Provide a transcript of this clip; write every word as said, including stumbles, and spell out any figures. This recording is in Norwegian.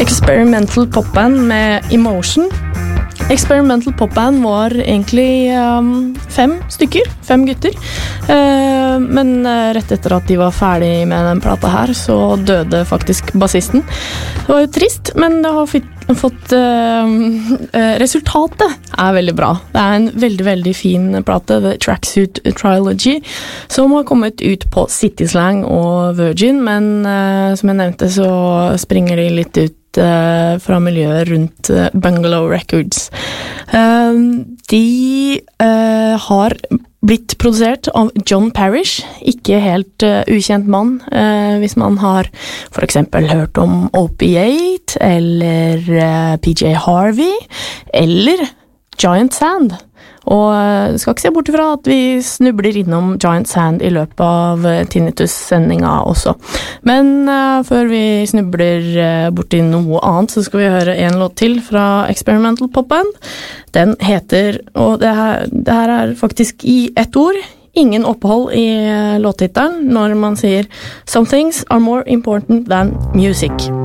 Experimental popband med Emotion. Experimental popband var egentlig um, fem stykker, fem gutter. Uh, men uh, rett etter at de var ferdig med den plata her, så døde faktisk bassisten. Det var jo trist, men det har fått, fått uh, uh, resultatet er veldig bra. Det er en veldig, veldig fin plate, The Tracksuit Trilogy, som har kommet ut på City Slang og Virgin, men uh, som jeg nevnte så springer de litt ut fra miljøet rundt Bungalow Records. De har blitt produsert av John Parrish, ikke helt ukjent mann, hvis man har for eksempel hørt om Opiate, eller P J Harvey, eller Giant Sand. Og jeg skal ikke se bort fra at vi snubler innom Giant Sand i løpet av Tinnitus-sendinga også. Men uh, før vi snubler uh, bort i noe annet, så skal vi høre en låt til fra Experimental Popband. Den heter, og det her, det her er faktisk i ett ord, ingen opphold i uh, låttittelen når man sier «Some things are more important than music».